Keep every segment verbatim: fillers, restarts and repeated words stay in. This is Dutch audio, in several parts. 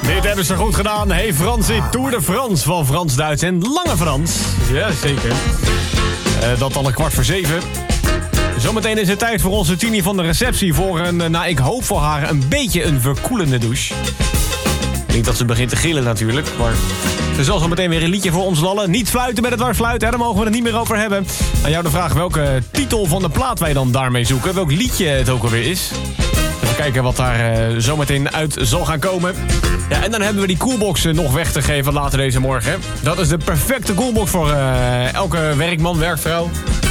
Dit hebben ze goed gedaan. Hey Fransie, Tour de France van Frans Duits en Lange Frans. Ja, zeker. Uh, dat al een kwart voor zeven. Zometeen is het tijd voor onze Tini van de receptie... voor een, nou ik hoop voor haar, een beetje een verkoelende douche. Niet dat ze begint te gillen natuurlijk, maar... ze zal zo meteen weer een liedje voor ons lallen. Niet fluiten met het dwarsfluiten, daar mogen we het niet meer over hebben. Aan jou de vraag welke titel van de plaat wij dan daarmee zoeken. Welk liedje het ook alweer is. Even kijken wat daar uh, zometeen uit zal gaan komen. Ja, en dan hebben we die coolbox nog weg te geven later deze morgen. Dat is de perfecte coolbox voor uh, elke werkman, werkvrouw.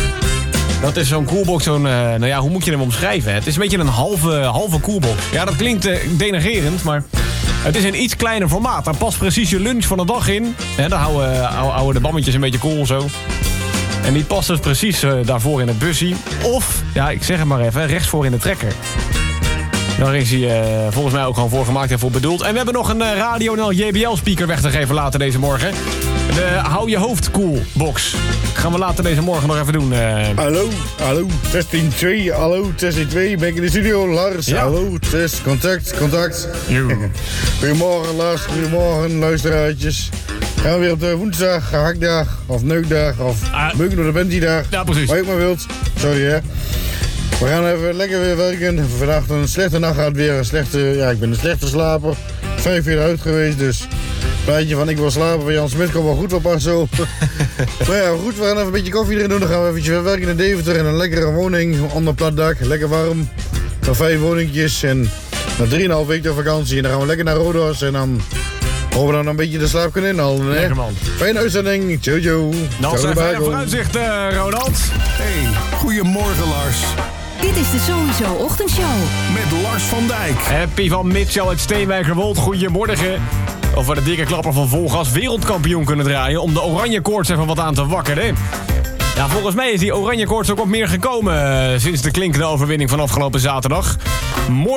Dat is zo'n coolbox, zo'n, uh, nou ja, hoe moet je hem omschrijven? Het is een beetje een halve, halve coolbox. Ja, dat klinkt uh, denigrerend, maar... het is een iets kleiner formaat. Daar past precies je lunch van de dag in. En dan houden, houden de bammetjes een beetje koel zo. En die past dus precies uh, daarvoor in het bussie. Of, ja, ik zeg het maar even, rechtsvoor in de trekker. Daar is hij uh, volgens mij ook gewoon voor gemaakt en voor bedoeld. En we hebben nog een uh, Radio N L J B L-speaker weg te geven later deze morgen. De Hou je hoofd cool box. Gaan we later deze morgen nog even doen. Uh... Hallo, hallo, testing twee, hallo, testing twee, ben ik in de studio, Lars, ja. Hallo, test, contact, contact. Goedemorgen Lars, goedemorgen luisteraartjes. Gaan we weer op de woensdag, gehaktdag, of neukdag, of uh, beuken door de Bentie-dag. Ja, precies. Wat je maar wilt, sorry hè. We gaan even lekker weer werken. Vandaag een slechte nacht gaat weer, een slechte, ja ik ben een slechte slaper. Vijf uur uit geweest, dus... plaatje van ik wil slapen van Jan Smit komt wel goed op zo. Maar ja, goed, we gaan even een beetje koffie erin doen. Dan gaan we eventjes werken in Deventer in een lekkere woning. Onder plat dak, lekker warm. Nog vijf woningjes en na drieënhalf weken vakantie. En dan gaan we lekker naar Rodos en dan hopen we dan een beetje de slaap kunnen inhalen. Hè? Lekker man. Fijne uitzending, jojo. Nou, zijn fijne vooruitzicht, uh, Ronald. Hey, goedemorgen Lars. Dit is de Sowieso Ochtendshow. Met Lars van Dijk. Happy van Mitchell uit Steenwijkerwold. Goedemorgen. Of we de dikke klapper van Volgas wereldkampioen kunnen draaien... om de oranje koorts even wat aan te wakkeren. Ja, volgens mij is die oranje koorts ook wat meer gekomen... Uh, sinds de klinkende overwinning van afgelopen zaterdag. Morgen